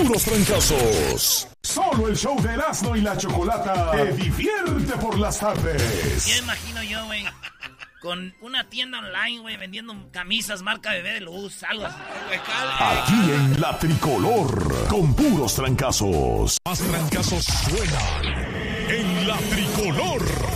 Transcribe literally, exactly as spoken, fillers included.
puros trancazos. Solo el show de Erasmo y la Chocolata te divierte por las tardes. Ya imagino yo, güey, con una tienda online, güey, vendiendo camisas marca Bebé de Luz, algo así. Aquí en La Tricolor, con puros trancazos. Más trancazos suenan en La Tricolor.